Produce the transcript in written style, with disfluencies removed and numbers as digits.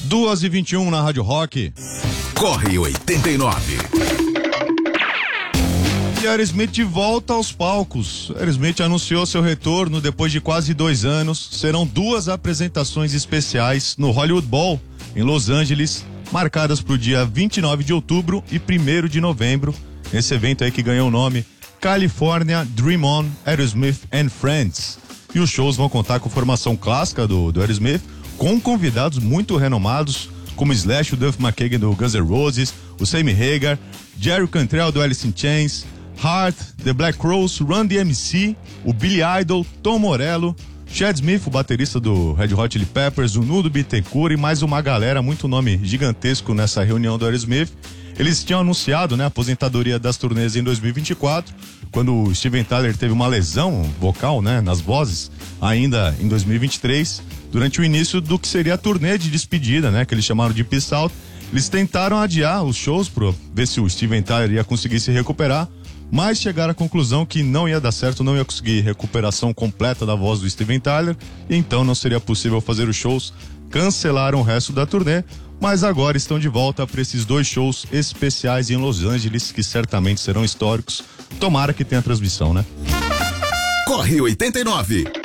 2h21 na Rádio Rock. Corre 89. E Aerosmith de volta aos palcos. Aerosmith anunciou seu retorno depois de quase 2 anos. Serão 2 apresentações especiais no Hollywood Bowl, em Los Angeles, marcadas para o dia 29 de outubro e 1º de novembro. Esse evento aí que ganhou o nome California Dream On Aerosmith and Friends. E os shows vão contar com formação clássica do Aerosmith, com convidados muito renomados, como Slash, o Duff McKagan do Guns N' Roses, o Sammy Hagar, Jerry Cantrell do Alice in Chains, Heart, The Black Crowes, Run DMC, o Billy Idol, Tom Morello, Chad Smith, o baterista do Red Hot Chili Peppers, o Nudo Bittencourt e mais uma galera, muito nome gigantesco nessa reunião do Aerosmith. Eles tinham anunciado, a aposentadoria das turnês em 2024, quando o Steven Tyler teve uma lesão vocal, nas vozes, ainda em 2023, durante o início do que seria a turnê de despedida, que eles chamaram de Peace Out. Eles tentaram adiar os shows para ver se o Steven Tyler ia conseguir se recuperar, mas chegaram à conclusão que não ia dar certo, não ia conseguir recuperação completa da voz do Steven Tyler, e então não seria possível fazer os shows. Cancelaram o resto da turnê, mas agora estão de volta para esses 2 shows especiais em Los Angeles, que certamente serão históricos. Tomara que tenha transmissão, Corre 89.